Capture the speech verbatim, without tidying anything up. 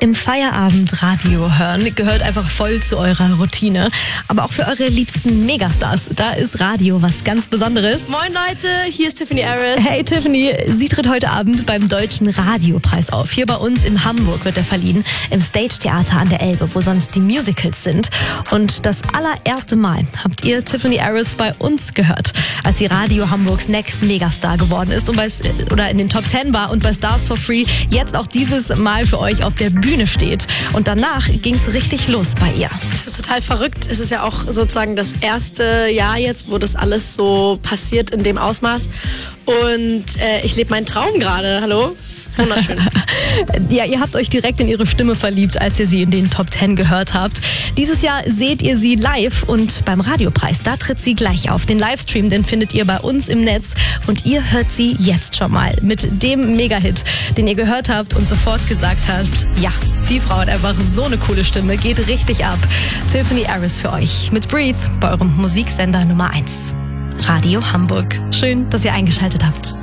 Im Feierabendradio hören gehört einfach voll zu eurer Routine. Aber auch für eure liebsten Megastars, da ist Radio was ganz Besonderes. Moin Leute, hier ist Tiffany Harris. Hey Tiffany, sie tritt heute Abend beim Deutschen Radiopreis auf. Hier bei uns in Hamburg wird er verliehen, im Stage Theater an der Elbe, wo sonst die Musicals sind. Und das allererste Mal habt ihr Tiffany Harris bei uns gehört, als sie Radio Hamburgs Next Megastar geworden ist und bei, oder in den Top Ten war und bei Stars for Free jetzt auch dieses Mal für euch auf der Bühne steht. Und danach ging es richtig los bei ihr. Es ist total verrückt. Es ist ja auch sozusagen das erste Jahr jetzt, wo das alles so passiert in dem Ausmaß. Und äh, ich lebe meinen Traum gerade. Hallo? Das ist wunderschön. Ja, ihr habt euch direkt in ihre Stimme verliebt, als ihr sie in den Top Ten gehört habt. Dieses Jahr seht ihr sie live und beim Radiopreis, da tritt sie gleich auf. Den Livestream, den findet ihr bei uns im Netz und ihr hört sie jetzt schon mal mit dem Mega-Hit, den ihr gehört habt und sofort gesagt habt, ja, die Frau hat einfach so eine coole Stimme, geht richtig ab. Tiffany Harris für euch mit Breathe bei eurem Musiksender Nummer eins. Radio Hamburg. Schön, dass ihr eingeschaltet habt.